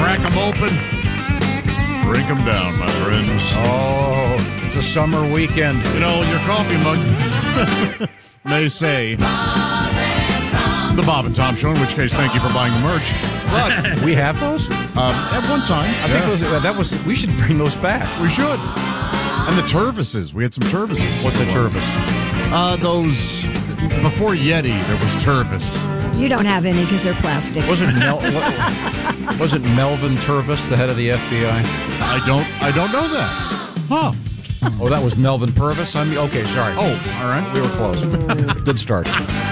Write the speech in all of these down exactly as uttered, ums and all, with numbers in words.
Crack them open. Drink them down, my friends. Oh, it's a summer weekend. You know, your coffee mug may say The Bob and Tom Show, in which case, thank you for buying the merch. But we have those? Um, at one time. I think those, that was, we should bring those back. We should. And the Tervises. We had some Tervises. What's a Tervis? Uh, those, before Yeti, there was Tervis. You don't have any because they're plastic. Wasn't Mel, what, wasn't Melvin Tervis the head of the F B I? I don't I don't know that. Huh. Oh, that was Melvin Purvis? I mean, okay, sorry. Oh, all right. We were close. Good start.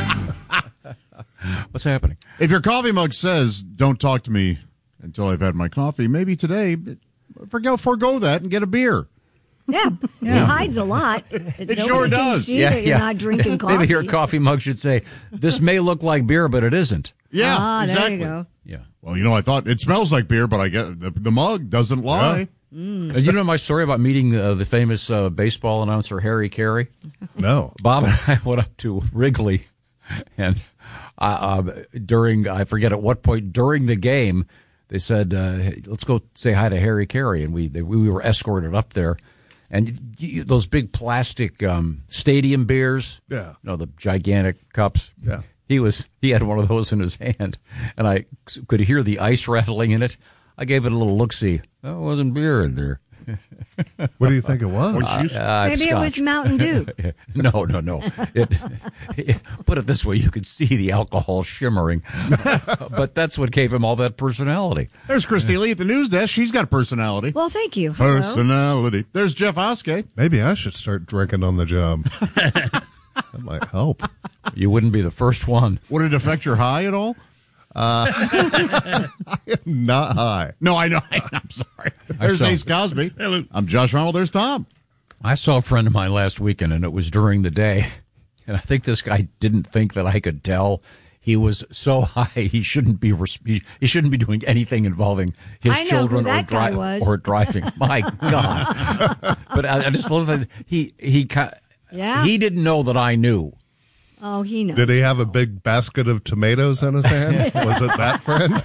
What's happening? If your coffee mug says, don't talk to me until I've had my coffee, maybe today, forgo, forgo that and get a beer. Yeah, yeah. It hides a lot. It sure does. See yeah, that you're yeah. not drinking coffee. Maybe your coffee mug should say, this may look like beer, but it isn't. Yeah, ah, exactly. There you go. Yeah. Well, you know, I thought it smells like beer, but I get the, the mug doesn't lie. Yeah. Mm. You know my story about meeting uh, the famous uh, baseball announcer Harry Carey? No. Bob and I went up to Wrigley, and uh, uh, during, I forget at what point, during the game, they said, uh, hey, let's go say hi to Harry Carey, and we they, we were escorted up there. And you, those big plastic um, stadium beers, yeah, you know, the gigantic cups. Yeah, he was he had one of those in his hand, and I could hear the ice rattling in it. I gave it a little look-see. Oh, it wasn't beer in there. What do you think it was? Uh, uh, Maybe Scotch. It was Mountain Dew. no, no, no. It, it, put it this way, you could see the alcohol shimmering. But that's what gave him all that personality. There's Christy Lee at the news desk. She's got a personality. Well, thank you. Hello. Personality. There's Jeff Oskey. Maybe I should start drinking on the job. That might help. You wouldn't be the first one. Would it affect your high at all? Uh, I am not high. No, I know. I'm sorry. There's Ace Cosby. Hello. I'm Josh Ronald. There's Tom. I saw a friend of mine last weekend, and it was during the day. And I think this guy didn't think that I could tell. He was so high he shouldn't be he, he shouldn't be doing anything involving his I know children who or, that guy dri- was. or driving. My God! But I, I just love that he he yeah. he didn't know that I knew. Oh, he knows. Did he have a big basket of tomatoes in his hand? Was it that friend?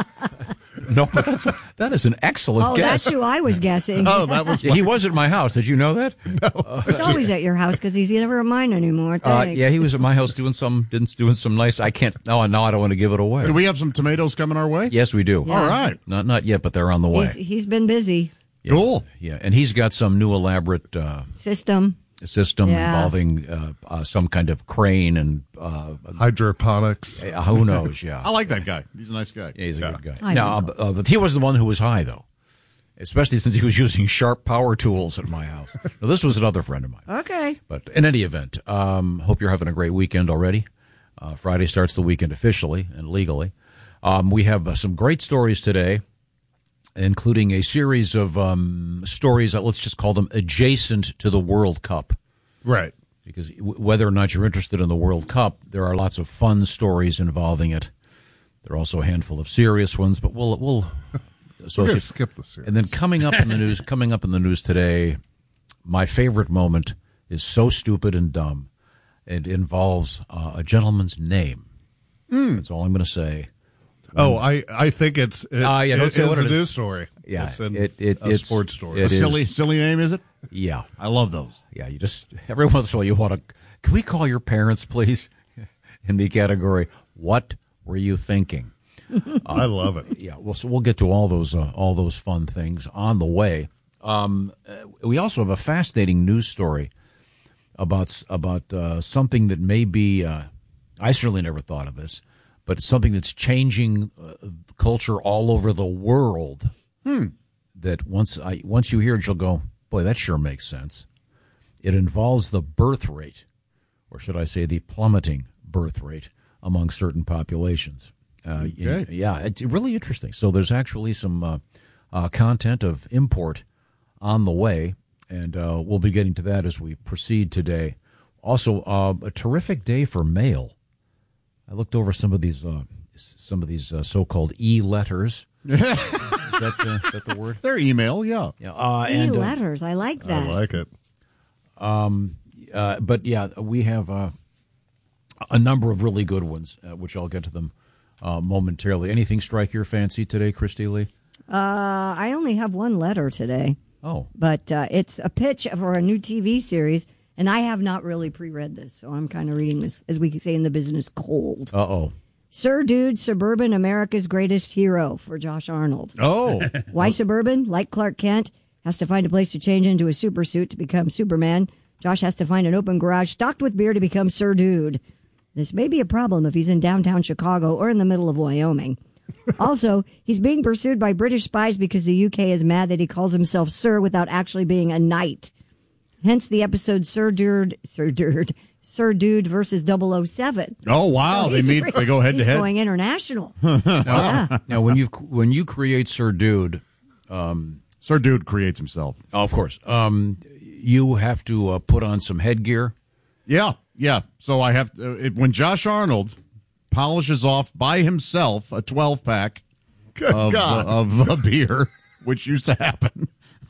No, but that's, that is an excellent oh, guess. that's who I was guessing. Oh, that was. My... He was at my house. Did you know that? No. Uh, He's always at your house because he's never at mine anymore. Uh, Thanks. yeah, he was at my house doing some, didn't doing some nice. I can't. No, no, I don't want to give it away. Do we have some tomatoes coming our way? Yes, we do. Yeah. All right. Not not yet, but they're on the way. He's, he's been busy. Yeah. Cool. Yeah, and he's got some new elaborate uh, System. system Yeah. involving uh, uh, some kind of crane and uh, Hydroponics. uh, who knows? Yeah, I like that guy. He's a nice guy. yeah, he's a Yeah. good guy. I No, don't uh, uh, but he was the one who was high though, especially since he was using sharp power tools at my house. Now, this was another friend of mine. Okay. But in any event, um, hope you're having a great weekend already. Uh, Friday starts the weekend officially and legally. Um, we have uh, some great stories today, including a series of um, stories that let's just call them adjacent to the World Cup. Right. Because w- whether or not you're interested in the World Cup, there are lots of fun stories involving it. There are also a handful of serious ones, but we'll we'll We're gonna skip the series. And then coming up in the news, coming up in the news today, my favorite moment is so stupid and dumb. It involves uh, a gentleman's name. Mm. That's all I'm going to say. Oh, I, I think it's it, Uh, yeah, don't it say is what a it is. news story. Yeah, it's an, it, it, a it's sports story. It A is- silly, silly name, is it? Yeah, I love those. yeah. You just every once in a while you want to. Can we call your parents, please? In the category, what were you thinking? I love it. Yeah, well, so we'll get to all those uh, all those fun things on the way. Um, uh, we also have a fascinating news story about about uh, something that may be. Uh, I certainly never thought of this, but it's something that's changing uh, culture all over the world. Hmm. That once I once you hear it, you'll go, boy, that sure makes sense. It involves the birth rate, or should I say, the plummeting birth rate among certain populations. Uh, in- Okay. yeah, it's really interesting. So there's actually some uh, uh, content of import on the way, and uh, we'll be getting to that as we proceed today. Also, uh, a terrific day for mail. I looked over some of these uh, some of these uh, so-called e-letters. is, that, uh, is that the word? Their email, yeah. Yeah, uh, and, uh, E-letters. I like that. I like it. Um, uh, but yeah, we have uh, a number of really good ones, uh, which I'll get to them uh, momentarily. Anything strike your fancy today, Christy Lee? Uh, I only have one letter today, Oh, but uh, it's a pitch for a new T V series, and I have not really pre-read this, so I'm kind of reading this, as we say in the business, cold. uh-oh. Sir Dude, Suburban America's Greatest Hero for Josh Arnold. Oh, Why Suburban? Like Clark Kent, has to find a place to change into a super suit to become Superman. Josh has to find an open garage stocked with beer to become Sir Dude. This may be a problem if he's in downtown Chicago or in the middle of Wyoming. Also, he's being pursued by British spies because the U K is mad that he calls himself Sir without actually being a knight. Hence the episode Sir Dude, Sir Dude, Sir Dude versus double oh seven. oh wow! So they he's meet. re- They go head he's to head. going international. yeah. Now, when you when you create Sir Dude, Sir Dude creates himself. oh, of course, um, you have to uh, put on some headgear. Yeah, yeah. So I have to, it, when Josh Arnold polishes off by himself a twelve pack of God. uh, of a beer, which used to happen.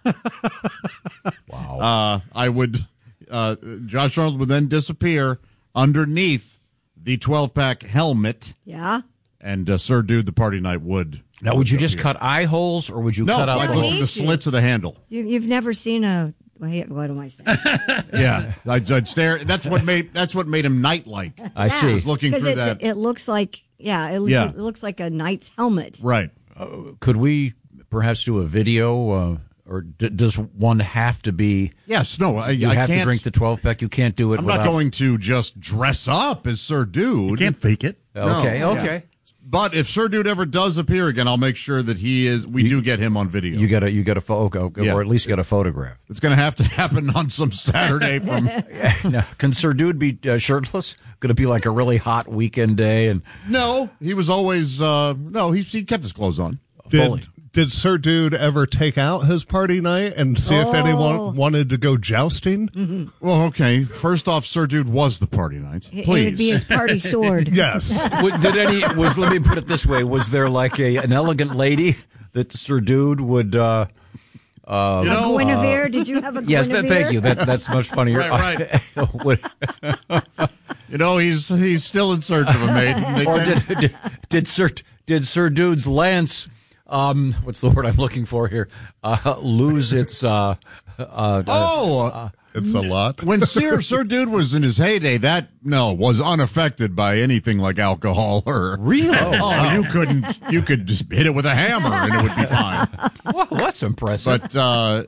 Wow. Uh, I would. Uh, Josh Arnold would then disappear underneath the twelve pack helmet, Yeah. and uh, Sir Dude, the party knight, would. Now, would you just cut eye holes, or would you No, cut out I'd the look whole? for the Need slits of the handle. You, you've never seen a. Wait, what am I saying? Yeah, I'd, I'd stare. That's what made. That's what made him knight-like. I see. I was looking Because through it, that. it looks like, yeah, it, Yeah. it looks like a knight's helmet. Right. Could we perhaps do a video, uh, or d- does one have to be? Yes. No. I, You I have can't to drink the twelve pack. You can't do it. I'm without, not going to just dress up as Sir Dude. You can't fake it. Okay, No, okay. yeah. But if Sir Dude ever does appear again, I'll make sure that he is. We do get him on video. You got a you got a photo, Yeah. or at least you got a photograph. It's going to have to happen on some Saturday from. Now, can Sir Dude be uh, shirtless? Going to be like a really hot weekend day and No, he was always. Uh, no, he he kept his clothes on. fully. Did, did Sir Dude ever take out his party night and see if Oh. anyone wanted to go jousting? Well, okay. First off, Sir Dude was the party night. It- Please. It would be his party sword. Yes. Wa- Did any was? Let me put it this way: was there like a an elegant lady that Sir Dude would? Uh, you A know, Guinevere? Did you have a Guinevere? yes, that, thank you. That that's much funnier. Right, Would- you know, he's he's still in search of a maiden. They or tend- did, did did Sir did Sir Dude's lance? Um, what's the word I'm looking for here? Uh, lose its. Uh, uh, oh, It's a lot. when Sir Sir Dude was in his heyday, that no was unaffected by anything like alcohol or Really? Oh, you couldn't. You could just hit it with a hammer and it would be fine. Well, that's impressive. But uh,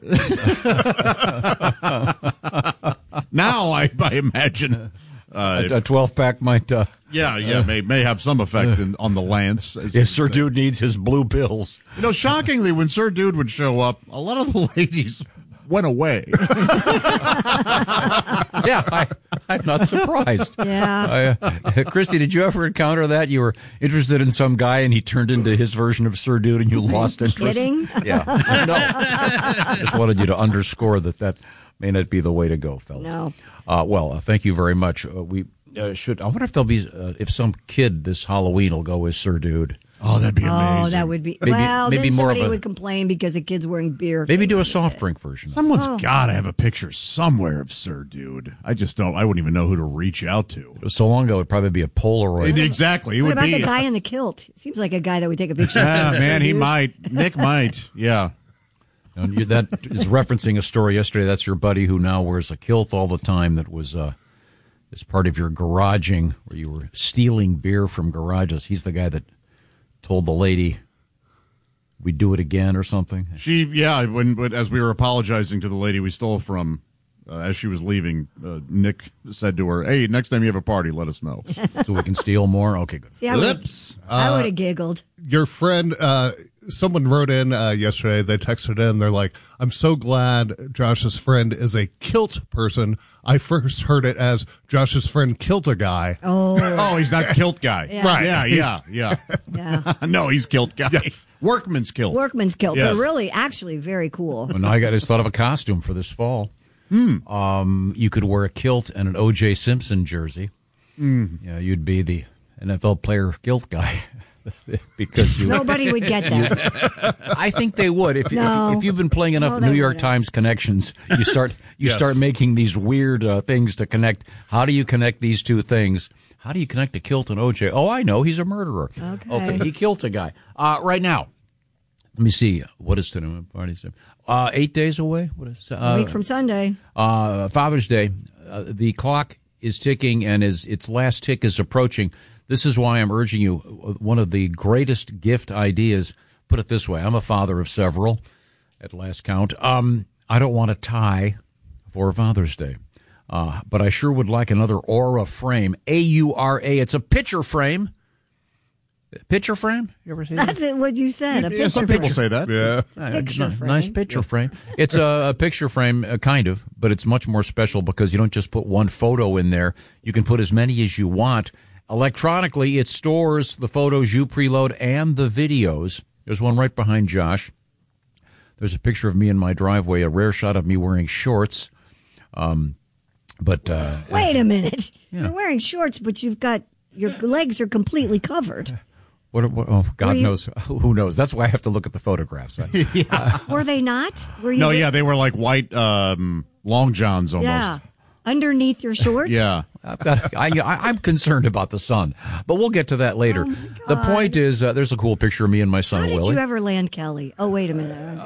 now I, I imagine, uh, a twelve pack might. Uh, yeah, yeah, may may have some effect in, on the lance. as you if Sir say. Dude needs his blue pills. You know, shockingly, when Sir Dude would show up, a lot of the ladies went away. Yeah, I, I'm not surprised. Yeah. Uh, Christy, did you ever encounter that? You were interested in some guy and he turned into his version of Sir Dude and you lost interest? Kidding? Yeah. No. Just wanted you to underscore that that may not be the way to go, fellas. No. Uh, well, uh, thank you very much. Uh, we uh, should. I wonder if there'll be uh, if some kid this Halloween will go as Sir Dude. Oh, that'd be amazing. Oh, that would be. Maybe- well, maybe then more of somebody a- would complain because the kid's wearing beer. Maybe do a soft drink version. Someone's Oh. got to have a picture somewhere of Sir Dude. I just don't. I wouldn't even know who to reach out to. So long ago, it'd probably be a Polaroid. Exactly. It What would about be. the guy in the kilt? Seems like a guy that would take a picture. Yeah, of man, he Dude. might. Nick might. Yeah. And you, that is referencing a story yesterday. That's your buddy who now wears a kilt all the time. That was uh, as part of your garaging, where you were stealing beer from garages. He's the guy that told the lady we'd do it again or something. She, yeah, when, but as we were apologizing to the lady we stole from, uh, as she was leaving, uh, Nick said to her, "Hey, next time you have a party, let us know." So we can steal more. Okay, good. See, I would Lips. I would have giggled. Your friend, uh, someone wrote in uh, yesterday, they texted in, they're like, I'm so glad Josh's friend is a kilt person. I first heard it as Josh's friend kilt a guy. Oh, Oh, he's not kilt guy. Yeah. Right. Yeah, yeah, yeah. yeah. No, he's kilt guy. Workman's kilt. Workman's kilt. Yes. They're really, actually very cool. Well, now I got just thought of a costume for this fall. Um, you could wear a kilt and an O J Simpson jersey. Yeah, you'd be the N F L player kilt guy. Because you, Nobody would get that. I think they would. If, No. if, if you've been playing enough No, New they York wouldn't. Times connections, you start you Yes. start making these weird uh, things to connect. How do you connect these two things? How do you connect a kilt and O J? Oh, I know. He's a murderer. Okay. Okay, he killed a guy. Uh, right now, Let me see. What is today? Friday, uh, eight days away. What is uh, A week from Sunday? Uh, Father's Day. Uh, the clock is ticking, and as its last tick is approaching, this is why I'm urging you. One of the greatest gift ideas. Put it this way: I'm a father of several, at last count. Um, I don't want a tie for Father's Day, uh, but I sure would like another Aura frame. A U R A. It's a picture frame. Picture frame? You ever see that? That's it, what you said. A Yeah, picture some frame. people say that. Yeah. Uh, Picture n- frame. Nice picture frame. It's a, a picture frame, uh, kind of, but it's much more special because you don't just put one photo in there. You can put as many as you want. Electronically, it stores the photos you preload and the videos. There's one right behind Josh. There's a picture of me in my driveway, a rare shot of me wearing shorts. Um, but uh, Wait a minute. Yeah. You're wearing shorts, but you've got your legs are completely covered. What, what, oh, God you- knows. Who knows? That's why I have to look at the photographs. Were they not? Were you? No, yeah, they were like white um, long johns almost. Yeah. Underneath your shorts? Yeah. I've got, I, I, I'm concerned about the sun, but we'll get to that later. Oh, my The God. point is, uh, there's a cool picture of me and my How son, did Willie. you ever land Kelly? Oh, wait a minute.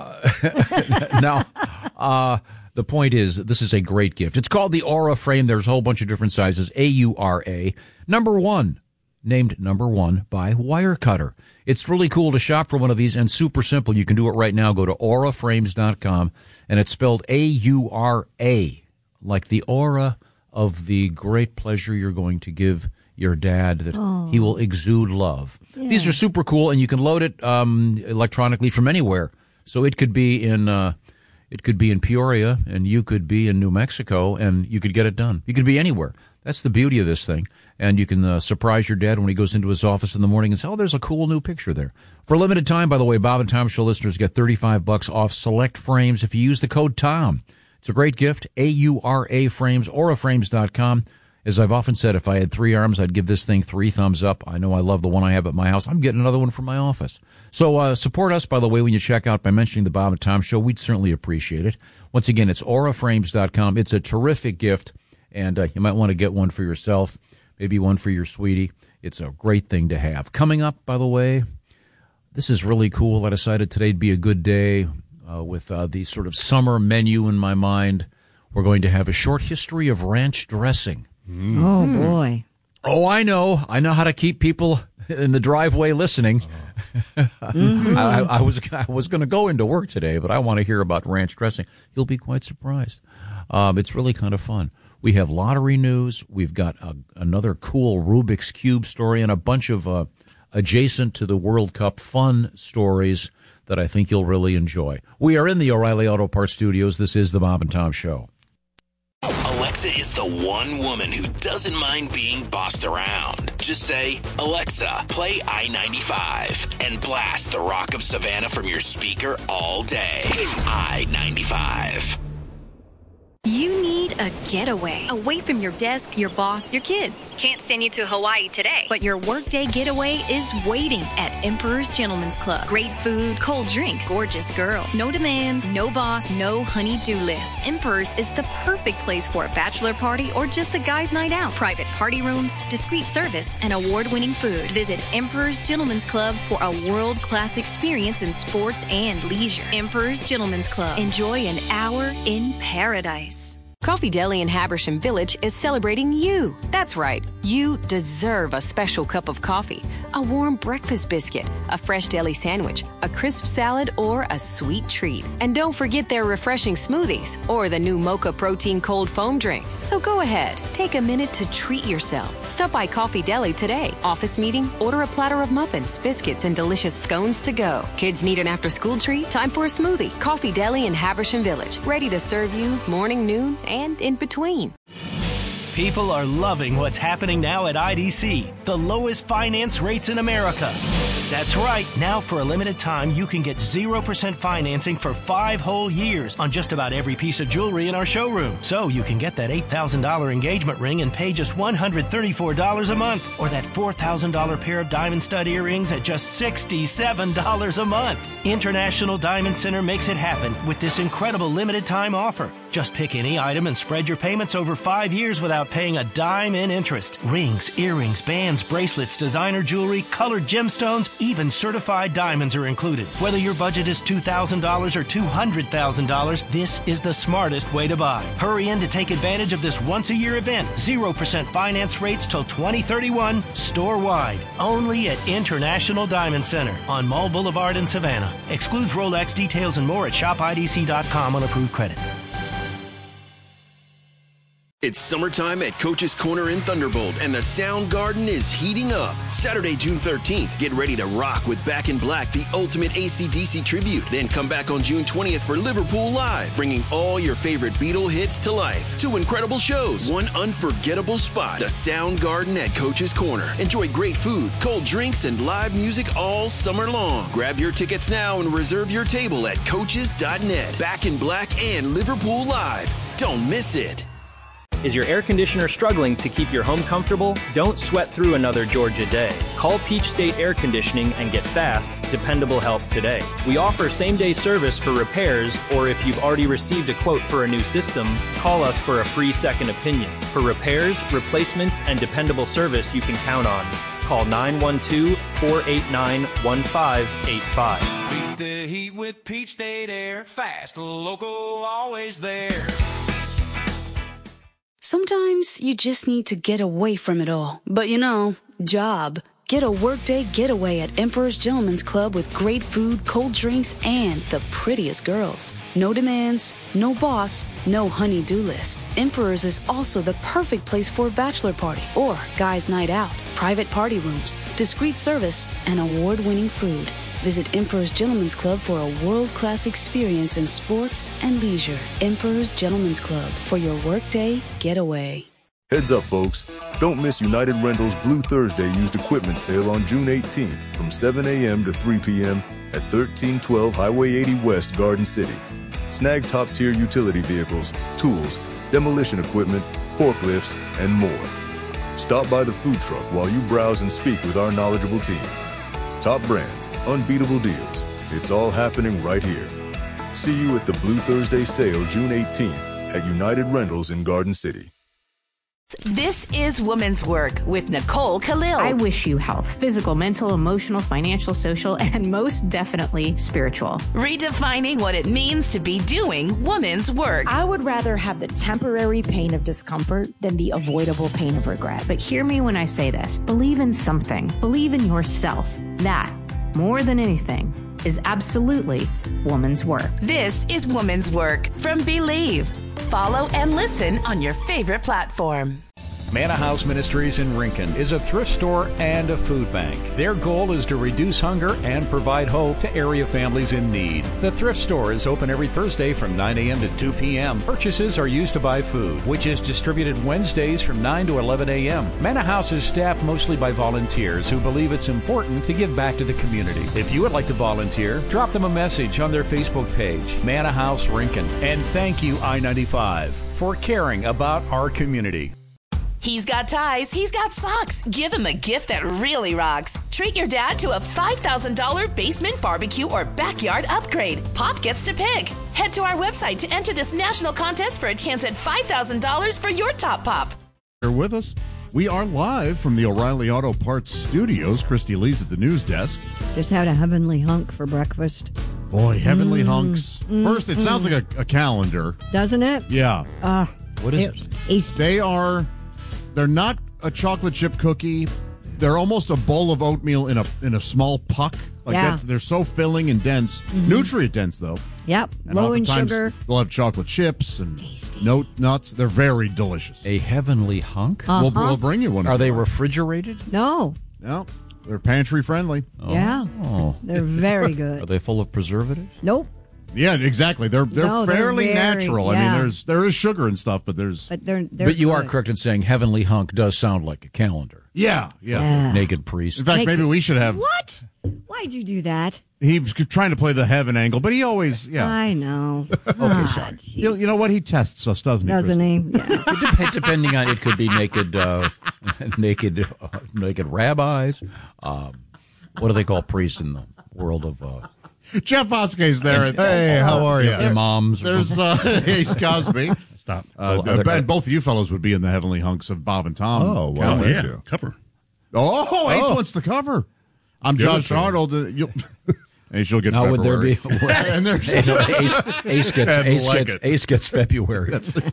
Now, uh, the point is, this is a great gift. It's called the Aura frame. There's a whole bunch of different sizes. A U R A. Number one. Named number one by Wirecutter. It's really cool to shop for one of these and super simple. You can do it right now. Go to aura frames dot com, and it's spelled A U R A, like the aura of the great pleasure you're going to give your dad, that Oh. he will exude love. Yeah. These are super cool, and you can load it um, electronically from anywhere. So it could be in uh, it could be in Peoria, and you could be in New Mexico, and you could get it done. You could be anywhere. That's the beauty of this thing. And you can uh, surprise your dad when he goes into his office in the morning and say, oh, there's a cool new picture there. For a limited time, by the way, Bob and Tom Show listeners get thirty-five bucks off select frames if you use the code TOM. It's a great gift. A U R A frames, aura frames dot com. As I've often said, if I had three arms, I'd give this thing three thumbs up. I know I love the one I have at my house. I'm getting another one from my office. So uh, support us, by the way, when you check out by mentioning the Bob and Tom Show. We'd certainly appreciate it. Once again, it's aura frames dot com. It's a terrific gift, and uh, you might want to get one for yourself, maybe one for your sweetie. It's a great thing to have. Coming up, by the way, this is really cool. I decided today'd be a good day uh, with uh, the sort of summer menu in my mind. We're going to have a short history of ranch dressing. Oh, boy. Oh, I know. I know how to keep people in the driveway listening. Mm-hmm. I, I was I was going to go into work today, but I want to hear about ranch dressing. You'll be quite surprised. Um, it's really kind of fun. We have lottery news. We've got a, another cool Rubik's Cube story and a bunch of uh, adjacent to the World Cup fun stories that I think you'll really enjoy. We are in the O'Reilly Auto Parts Studios. This is the Bob and Tom Show. Alexa is the one woman who doesn't mind being bossed around. Just say, Alexa, play I ninety-five and blast the Rock of Savannah from your speaker all day. I ninety-five. You need a getaway away from your desk, your boss, your kids. Can't send you to Hawaii today, but your workday getaway is waiting at Emperor's Gentleman's Club. Great food, cold drinks, gorgeous girls. No demands, no boss, no honey-do list. Emperor's is the perfect place for a bachelor party or just a guy's night out. Private party rooms, discreet service, and award-winning food. Visit Emperor's Gentleman's Club for a world-class experience in sports and leisure. Emperor's Gentleman's Club. Enjoy an hour in paradise. Coffee Deli in Habersham Village is celebrating you. That's right. You deserve a special cup of coffee, a warm breakfast biscuit, a fresh deli sandwich, a crisp salad, or a sweet treat. And don't forget their refreshing smoothies or the new Mocha Protein Cold Foam drink. So go ahead, take a minute to treat yourself. Stop by Coffee Deli today. Office meeting? Order a platter of muffins, biscuits, and delicious scones to go. Kids need an after-school treat? Time for a smoothie. Coffee Deli in Habersham Village. Ready to serve you morning, noon, and in between. People are loving what's happening now at I D C, the lowest finance rates in America. That's right. Now, for a limited time, you can get zero percent financing for five whole years on just about every piece of jewelry in our showroom. So you can get that eight thousand dollars engagement ring and pay just one hundred thirty-four dollars a month, or that four thousand dollars pair of diamond stud earrings at just sixty-seven dollars a month. International Diamond Center makes it happen with this incredible limited time offer. Just pick any item and spread your payments over five years without paying a dime in interest. Rings, earrings, bands, bracelets, designer jewelry, colored gemstones, even certified diamonds are included. Whether your budget is two thousand dollars or two hundred thousand dollars, this is the smartest way to buy. Hurry in to take advantage of this once-a-year event. zero percent finance rates till twenty thirty-one, store-wide. Only at International Diamond Center on Mall Boulevard in Savannah. Excludes Rolex. Details and more at shop I D C dot com on approved credit. It's summertime at Coach's Corner in Thunderbolt, and the Sound Garden is heating up. Saturday, June thirteenth, get ready to rock with Back in Black, the ultimate A C D C tribute. Then come back on June twentieth for Liverpool Live, bringing all your favorite Beatle hits to life. Two incredible shows, one unforgettable spot. The Sound Garden at Coach's Corner. Enjoy great food, cold drinks, and live music all summer long. Grab your tickets now and reserve your table at coaches dot net. Back in Black and Liverpool Live. Don't miss it. Is your air conditioner struggling to keep your home comfortable? Don't sweat through another Georgia day. Call Peach State Air Conditioning and get fast, dependable help today. We offer same-day service for repairs, or if you've already received a quote for a new system, call us for a free second opinion. For repairs, replacements, and dependable service you can count on. Call nine one two, four eight nine, one five eight five. Beat the heat with Peach State Air. Fast, local, always there. Sometimes you just need to get away from it all. But you know, job. Get a workday getaway at Emperor's Gentleman's Club with great food, cold drinks, and the prettiest girls. No demands, no boss, no honey-do list. Emperor's is also the perfect place for a bachelor party or guys' night out. Private party rooms, discreet service, and award-winning food. Visit Emperor's Gentleman's Club for a world-class experience in sports and leisure. Emperor's Gentleman's Club for your workday getaway. Heads up, folks. Don't miss United Rentals Blue Thursday used equipment sale on June eighteenth from seven a.m. to three p.m. at thirteen twelve Highway eighty West, Garden City. Snag top-tier utility vehicles, tools, demolition equipment, forklifts, and more. Stop by the food truck while you browse and speak with our knowledgeable team. Top brands, unbeatable deals. It's all happening right here. See you at the Blue Thursday sale June eighteenth at United Rentals in Garden City. This is Women's Work with Nicole Khalil. I wish you health, physical, mental, emotional, financial, social, and most definitely spiritual. Redefining what it means to be doing women's work. I would rather have the temporary pain of discomfort than the avoidable pain of regret. But hear me when I say this. Believe in something. Believe in yourself. That, more than anything, is absolutely woman's work. This is Woman's Work from Believe. Follow and listen on your favorite platform. Manna House Ministries in Rincon is a thrift store and a food bank. Their goal is to reduce hunger and provide hope to area families in need. The thrift store is open every Thursday from nine a.m. to two p.m. Purchases are used to buy food, which is distributed Wednesdays from nine to eleven a.m. Manna House is staffed mostly by volunteers who believe it's important to give back to the community. If you would like to volunteer, drop them a message on their Facebook page, Manna House Rincon. And thank you, I ninety-five, for caring about our community. He's got ties, he's got socks. Give him a gift that really rocks. Treat your dad to a five thousand dollars basement barbecue or backyard upgrade. Pop gets to pick. Head to our website to enter this national contest for a chance at five thousand dollars for your top pop. You're with us. We are live from the O'Reilly Auto Parts studios. Christy Lee's at the news desk. Just had a heavenly hunk for breakfast. Boy, heavenly Mm, hunks. mm, First, it mm. sounds like a, a calendar. Doesn't it? Yeah. Uh, What is it? Tasty. They are, they're not a chocolate chip cookie. They're almost a bowl of oatmeal in a in a small puck. Like Yeah. that's, they're so filling and dense. Mhm. Nutrient dense, though. Yep. And Low in oftentimes sugar. They'll have chocolate chips and note nuts. They're very delicious. A heavenly hunk? We'll, we'll bring you one. Are if they you want. refrigerated? No. No. They're pantry friendly. Yeah. Oh. They're very good. Are they full of preservatives? Nope. Yeah, exactly. They're they're No, they're fairly very- natural. I yeah. mean, there's there is sugar and stuff, but there's But they're, they're But you are good. correct in saying heavenly hunk does sound like a calendar. yeah, yeah. Yeah. Naked priest. In fact, Makes maybe it- we should have. What? Why'd you do that? He was trying to play the heaven angle, but he always yeah. I know. Okay, Ah, sorry. You, you know what? He tests us, doesn't he? Doesn't Chris? he? Yeah. It dep- depending on it could be naked, uh, naked, uh, naked rabbis. Um, what do they call priests in the world of uh, Jeff Hoskey's there. Hey, how are you? Your moms. There's uh, Ace Cosby. Stop. Uh, Well, and both of you fellows would be in the heavenly hunks of Bob and Tom. Oh, wow. County. yeah. Cover. Oh, Ace Oh. wants the cover. I'm Give it Josh to him. Arnold. Uh, you'll, Ace, you'll get Now, would there February. be? and there's, Ace, Ace gets And Ace like gets it. Ace gets February.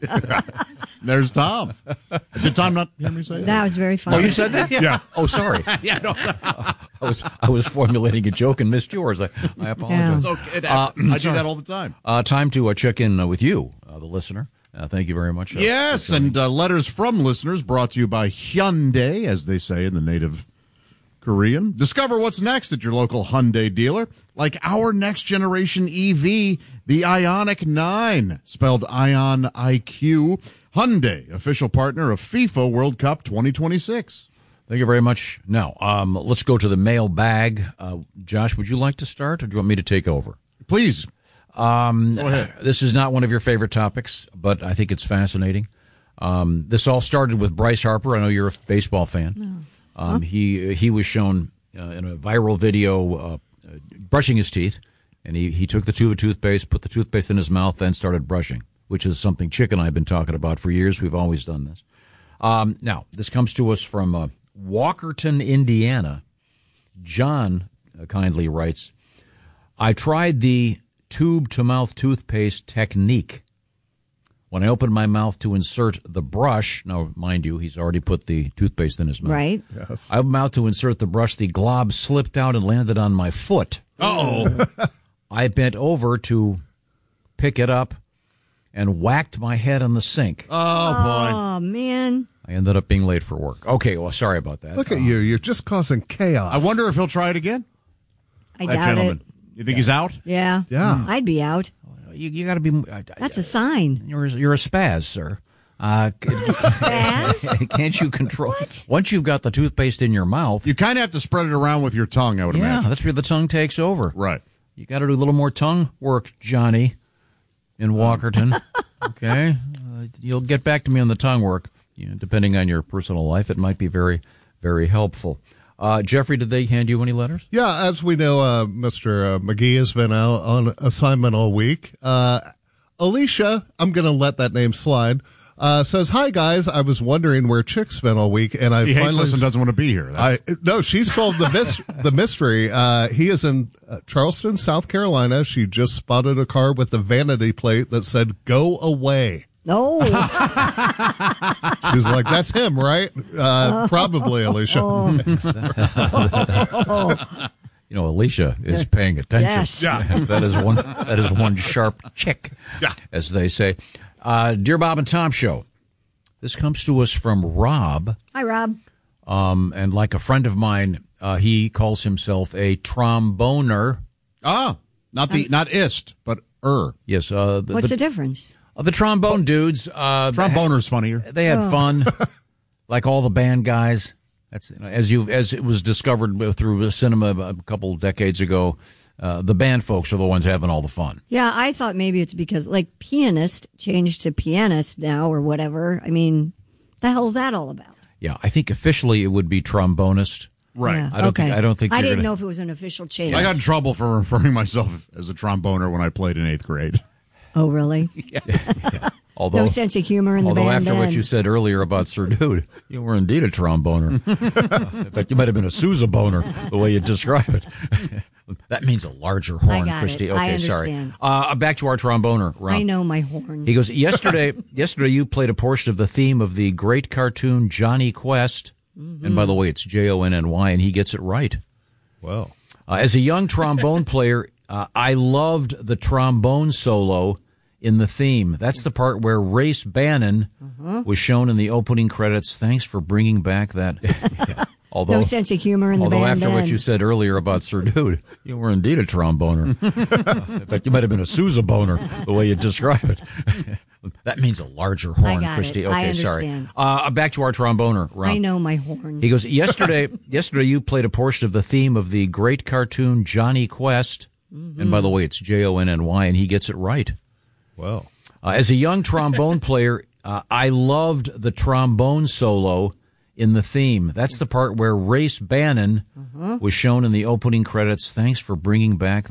there's Tom. Did Tom not hear me say that? That was very funny. Oh, you said that? Yeah. Oh, sorry. yeah, no, I was I was formulating a joke and missed yours. I, I apologize. it's okay. It Uh, happens. I do sorry. that all the time. Uh, time to uh, check in uh, with you, uh, the listener. Uh, thank you very much. Uh, Yes, and uh, letters from listeners brought to you by Hyundai, as they say in the native Korean. Discover what's next at your local Hyundai dealer, like our next generation E V, the Ioniq nine, spelled Ion I Q. Hyundai, official partner of FIFA World Cup twenty twenty-six. Thank you very much. Now, um, let's go to the mail bag. Uh, Josh, would you like to start, or do you want me to take over? Please. Um, Go ahead. This is not one of your favorite topics, but I think it's fascinating. Um, this all started with Bryce Harper. I know you're a baseball fan. No. Um, he he was shown uh, in a viral video uh, uh, brushing his teeth, and he, he took the tube of toothpaste, put the toothpaste in his mouth, then started brushing, which is something Chick and I have been talking about for years. We've always done this. Um, now, this comes to us from uh, Walkerton, Indiana. John uh, kindly writes, I tried the tube-to-mouth toothpaste technique. When I opened my mouth to insert the brush, now, mind you, he's already put the toothpaste in his mouth. Right. Yes. I opened my mouth to insert the brush. The glob slipped out and landed on my foot. Uh-oh. I bent over to pick it up and whacked my head on the sink. Oh, boy. Oh, man. I ended up being late for work. Okay, well, sorry about that. Look at you. You're just causing chaos. I wonder if he'll try it again. I That doubt gentleman. it. You think he's out? Yeah. Yeah. I'd be out. You, you got to be. Uh, That's a sign. You're you're a spaz, sir. Uh, Spaz? Can't you control? What? Once you've got the toothpaste in your mouth, You kind of have to spread it around with your tongue, I would yeah, imagine. that's where the tongue takes over. Right. You got to do a little more tongue work, Johnny, in Walkerton. Okay, uh, you'll get back to me on the tongue work. You know, depending on your personal life, it might be very, very helpful. Uh, Jeffrey, did they hand you any letters? Yeah, as we know, uh, Mister Uh, McGee has been out on assignment all week. Uh, Alicia, I'm going to let that name slide, uh, says, hi, guys. I was wondering where Chick spent all week, and I He hates finally... us and doesn't want to be here. I, That's- no, she solved the mis- the mystery. Uh, he is in uh, Charleston, South Carolina. She just spotted a car with a vanity plate that said, go away. No. She was like, that's him, right? Uh, probably, Alicia. Oh. You know, Alicia is paying attention. Yes. Yeah. that is one. That is one sharp chick, Yeah. as they say. Uh, Dear Bob and Tom Show, this comes to us from Rob, Hi, Rob. um, and like a friend of mine, uh, he calls himself a tromboner. Ah, not the not ist, but er. Yes. Uh, the, What's the, the difference? uh, the trombone dudes? Uh, Tromboner's funnier. They had Oh. fun, like all the band guys. That's you know, as you as it was discovered through cinema a couple of decades ago. Uh, the band folks are the ones having all the fun. Yeah, I thought maybe it's because, like, pianist changed to pianist now or whatever. I mean, the hell's that all about? Yeah, I think officially it would be trombonist. Right. Yeah, I don't okay. think. I don't think. I you're didn't gonna, know if it was an official change. I got in trouble for referring myself as a tromboner when I played in eighth grade. Oh, really? Although, No sense of humor in the although band after what then. you said earlier about Sir Dude, you were indeed a tromboner. Uh, in fact, you might have been a Sousa boner the way you describe it. That means a larger horn, I got Christy. it. Okay, I sorry. understand. Uh, back to our tromboner. Rob. I know my horns. He goes, yesterday, yesterday you played a portion of the theme of the great cartoon Johnny Quest. Mm-hmm. And by the way, it's J O N N Y, and he gets it right. Well, Uh, as a young trombone player, uh, I loved the trombone solo in the theme. That's the part where Race Bannon Uh-huh. was shown in the opening credits. Thanks for bringing back that. Yeah. Although, no sense of humor in the although band after what then. you said earlier about Sir Dude, you were indeed a tromboner. Uh, in fact, you might have been a Sousa boner the way you describe it. That means a larger horn, got Christy. it. Okay, I sorry. understand. Uh, back to our tromboner. Rob. I know my horns. He goes, yesterday, yesterday you played a portion of the theme of the great cartoon Johnny Quest. Mm-hmm. And by the way, it's J O N N Y, and he gets it right. well. Uh, as a young trombone player, uh, I loved the trombone solo in the theme. That's the part where Race Bannon Uh-huh. was shown in the opening credits. Thanks for bringing back